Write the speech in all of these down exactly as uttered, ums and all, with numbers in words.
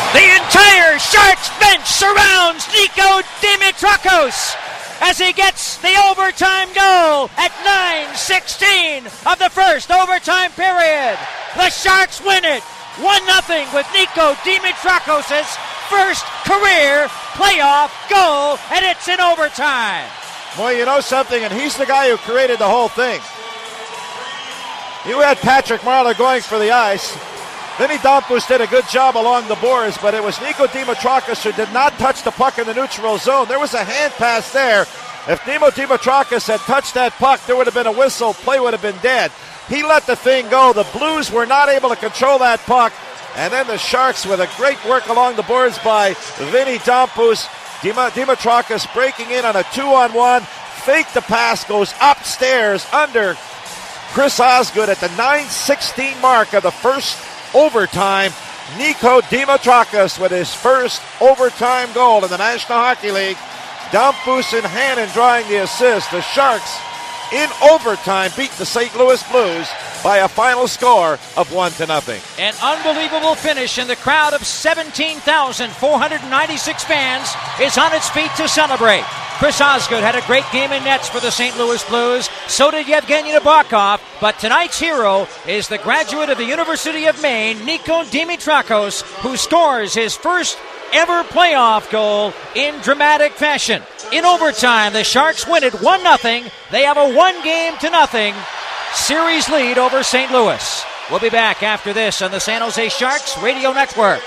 The entire Sharks bench surrounds Nico Dimitrakos as he gets the overtime goal at nine sixteen of the first overtime period. The Sharks win it one nothing with Nico Dimitrakos' first career playoff goal, and it's in overtime. Well, you know something, and he's the guy who created the whole thing. You had Patrick Marleau going for the ice. Vinny Damphousse did a good job along the boards, but it was Nico Dimitrakos who did not touch the puck in the neutral zone. There was a hand pass there. If Nemo Dimitrakos had touched that puck, there would have been a whistle. Play would have been dead. He let the thing go. The Blues were not able to control that puck. And then the Sharks, with a great work along the boards by Vinny Damphousse, Dim- Dimitrakos breaking in on a two-on-one. Fake the pass, goes upstairs under Chris Osgood at the nine sixteen mark of the first overtime. Nico Dimitrakos with his first overtime goal in the National Hockey League. Damphousse and Hannon drawing the assist. The Sharks in overtime beat the Saint Louis Blues by a final score of one to nothing. An unbelievable finish, and the crowd of seventeen thousand four hundred ninety-six fans is on its feet to celebrate. Chris Osgood had a great game in nets for the Saint Louis Blues. So did Yevgeny Nabokov. But tonight's hero is the graduate of the University of Maine, Nico Dimitrakos, who scores his first ever playoff goal in dramatic fashion. In overtime, the Sharks win it one nothing. They have a one game to nothing series lead over Saint Louis. We'll be back after this on the San Jose Sharks Radio Network.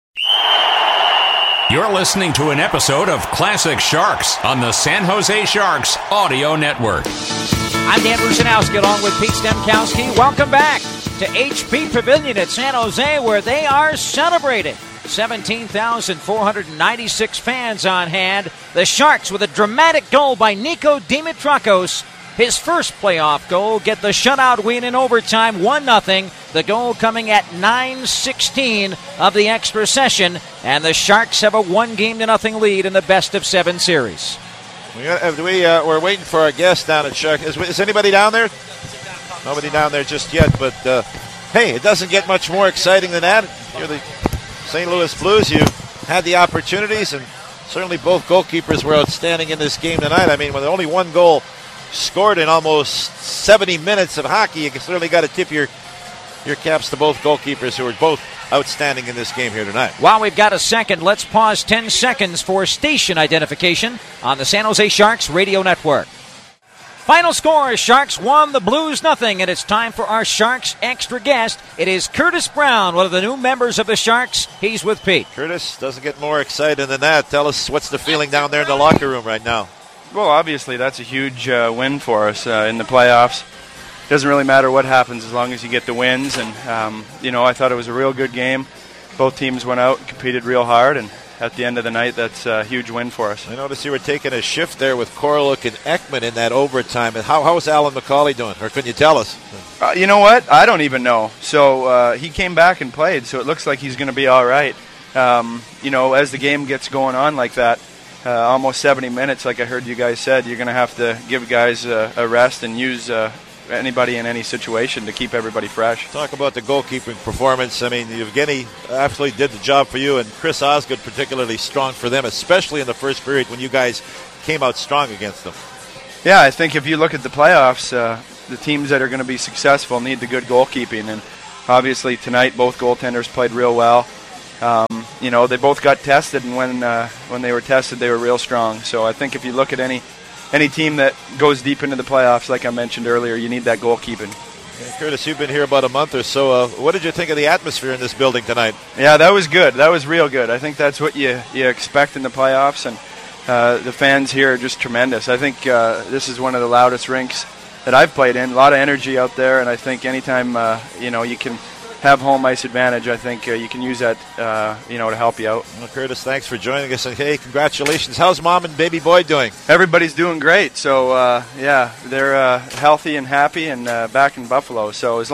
You're listening to an episode of Classic Sharks on the San Jose Sharks Audio Network. I'm Dan Rusanowski along with Pete Stemkowski. Welcome back to H P Pavilion at San Jose, where they are celebrating. seventeen thousand four hundred ninety-six fans on hand. The Sharks with a dramatic goal by Nico Dimitrakos. His first playoff goal, get the shutout win in overtime, one nothing. The goal coming at nine sixteen of the extra session, and the Sharks have a one game to nothing lead in the best of seven series. We, uh, we, uh, we're waiting for our guest down at Shark. Is, is anybody down there? Nobody down there just yet, but uh, hey, it doesn't get much more exciting than that. You're the Saint Louis Blues. You had the opportunities, and certainly both goalkeepers were outstanding in this game tonight. I mean, with only one goal scored in almost seventy minutes of hockey, you certainly got to tip your your caps to both goalkeepers who were both outstanding in this game here tonight. While we've got a second, let's pause ten seconds for station identification on the San Jose Sharks Radio Network. Final score, Sharks one, the Blues nothing, and it's time for our Sharks extra guest. It is Curtis Brown, one of the new members of the Sharks. He's with Pete. Curtis, doesn't get more exciting than that. Tell us, what's the feeling down there in the locker room right now? Well, obviously, that's a huge uh, win for us uh, in the playoffs. It doesn't really matter what happens as long as you get the wins. And, um, you know, I thought it was a real good game. Both teams went out and competed real hard. And at the end of the night, that's a huge win for us. I noticed you were taking a shift there with Koroluk and Ekman in that overtime. And how, how's Alan McCauley doing? Or couldn't you tell us? Uh, you know what? I don't even know. So uh, he came back and played, so it looks like he's going to be all right. Um, you know, as the game gets going on like that, Uh, almost seventy minutes, like I heard you guys said, you're going to have to give guys uh, a rest and use uh, anybody in any situation to keep everybody fresh. Talk about the goalkeeping performance. I mean, Yevgeny absolutely did the job for you, and Chris Osgood particularly strong for them, especially in the first period when you guys came out strong against them. Yeah, I think if you look at the playoffs, uh, the teams that are going to be successful need the good goalkeeping, and obviously tonight both goaltenders played real well. Um, you know, they both got tested, and when uh, when they were tested, they were real strong. So I think if you look at any any team that goes deep into the playoffs, like I mentioned earlier, you need that goalkeeping. Yeah, Curtis, you've been here about a month or so. Uh, what did you think of the atmosphere in this building tonight? Yeah, that was good. That was real good. I think that's what you, you expect in the playoffs, and uh, the fans here are just tremendous. I think uh, this is one of the loudest rinks that I've played in. A lot of energy out there, and I think anytime uh, you know you can have home ice advantage, I think uh, you can use that, uh, you know, to help you out. Well, Curtis, thanks for joining us, and hey, congratulations. How's mom and baby boy doing? Everybody's doing great. So uh, yeah, they're uh, healthy and happy and uh, back in Buffalo. So as long as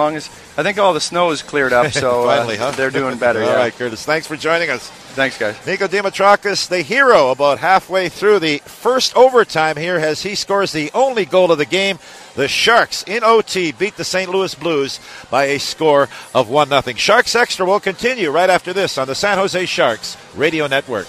I think all the snow is cleared up, so Finally, uh, huh? they're doing better. All yeah. right, Curtis. Thanks for joining us. Thanks, guys. Niko Dimitrakis, the hero, about halfway through the first overtime here as he scores the only goal of the game. The Sharks in O T beat the Saint Louis Blues by a score of one nothing. Sharks Extra will continue right after this on the San Jose Sharks Radio Network.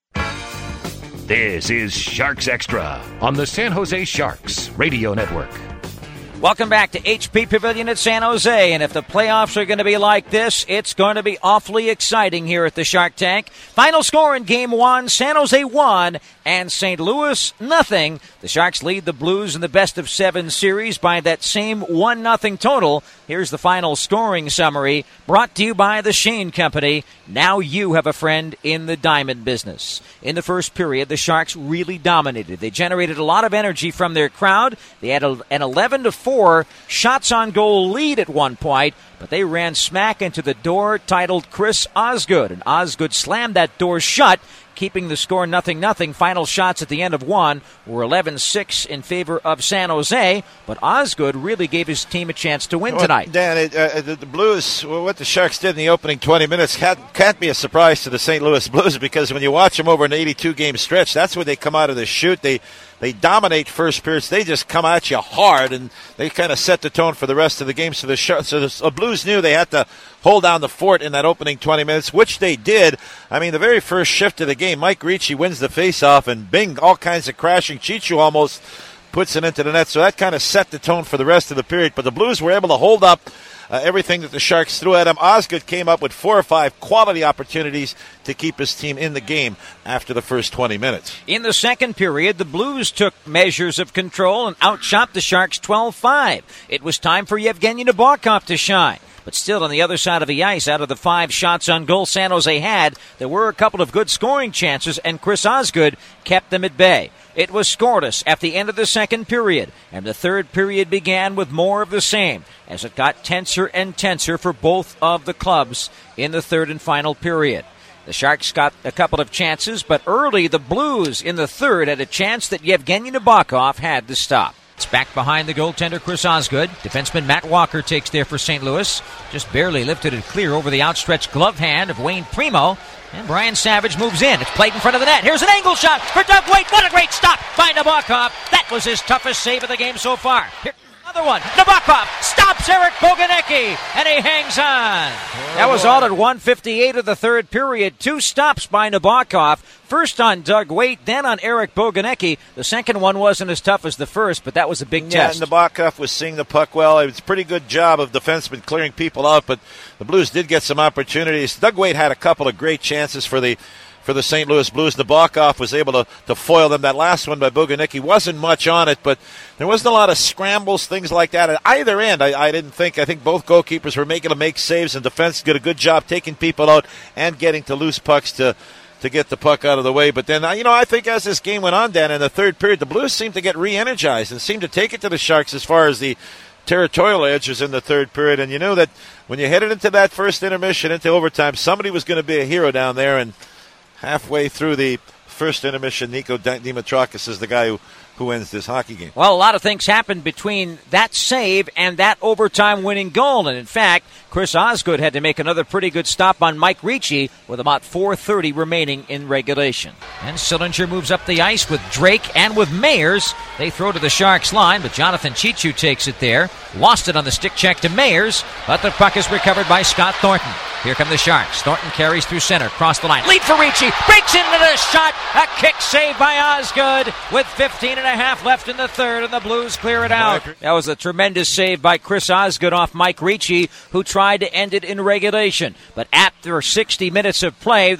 This is Sharks Extra on the San Jose Sharks Radio Network. Welcome back to H P Pavilion at San Jose, and if the playoffs are going to be like this, it's going to be awfully exciting here at the Shark Tank. Final score in Game one, San Jose one and Saint Louis nothing. The Sharks lead the Blues in the best-of-seven series by that same one nothing total. Here's the final scoring summary, brought to you by the Shane Company. Now you have a friend in the diamond business. In the first period, the Sharks really dominated. They generated a lot of energy from their crowd. They had a, an eleven to four shots on goal lead at one point, but they ran smack into the door titled Chris Osgood, and Osgood slammed that door shut, keeping the score nothing nothing. Final shots at the end of one were eleven six in favor of San Jose, but Osgood really gave his team a chance to win Well, tonight. Dan, it, uh, the, the Blues, well, what the Sharks did in the opening twenty minutes can't, can't be a surprise to the Saint Louis Blues, because when you watch them over an eighty-two game stretch, that's where they come out of the chute. They They dominate first periods. They just come at you hard, and they kind of set the tone for the rest of the game. So the, so the Blues knew they had to hold down the fort in that opening twenty minutes, which they did. I mean, the very first shift of the game, Mike Ricci wins the faceoff, and bing, all kinds of crashing. Chichu almost puts it into the net. So that kind of set the tone for the rest of the period. But the Blues were able to hold up Uh, everything that the Sharks threw at him. Osgood came up with four or five quality opportunities to keep his team in the game after the first twenty minutes. In the second period, the Blues took measures of control and outshot the Sharks twelve five. It was time for Yevgeny Nabokov to shine. But still, on the other side of the ice, out of the five shots on goal San Jose had, there were a couple of good scoring chances, and Chris Osgood kept them at bay. It was scoreless at the end of the second period, and the third period began with more of the same, as it got tenser and tenser for both of the clubs in the third and final period. The Sharks got a couple of chances, but early the Blues in the third had a chance that Yevgeny Nabokov had to stop. It's back behind the goaltender, Chris Osgood. Defenseman Matt Walker takes there for Saint Louis. Just barely lifted it clear over the outstretched glove hand of Wayne Primo. And Brian Savage moves in. It's played in front of the net. Here's an angle shot for Doug Weight. What a great stop by Nabokov. That was his toughest save of the game so far. Here, another one. Nabokov stops Eric Boganecki, and he hangs on. That was all at one fifty-eight of the third period. Two stops by Nabokov. First on Doug Weight, then on Eric Boganecki. The second one wasn't as tough as the first, but that was a big yeah, test. Yeah, Nabokov was seeing the puck well. It was a pretty good job of defensemen clearing people out, but the Blues did get some opportunities. Doug Weight had a couple of great chances for the for the Saint Louis Blues. Nabokov was able to, to foil them. That last one by Boganecki wasn't much on it, but there wasn't a lot of scrambles, things like that. At either end, I, I didn't think. I think both goalkeepers were making to make saves, and defense did a good job taking people out and getting to loose pucks to to get the puck out of the way. But then, you know, I think as this game went on, Dan, in the third period, the Blues seemed to get re-energized and seemed to take it to the Sharks as far as the territorial edges in the third period. And you knew that when you headed into that first intermission, into overtime, somebody was going to be a hero down there. And halfway through the first intermission, Niko Dimitrakis is the guy who, who ends this hockey game. Well, a lot of things happened between that save and that overtime winning goal. And in fact, Chris Osgood had to make another pretty good stop on Mike Ricci with about four thirty remaining in regulation. And Sillinger moves up the ice with Drake and with Mayers. They throw to the Sharks line, but Jonathan Chichu takes it there. Lost it on the stick check to Mayers, but the puck is recovered by Scott Thornton. Here come the Sharks. Thornton carries through center, cross the line. Lead for Ricci. Breaks into the shot. A kick save by Osgood with fifteen and a half left in the third, and the Blues clear it out. That was a tremendous save by Chris Osgood off Mike Ricci, who tried to end it in regulation. But after sixty minutes of play,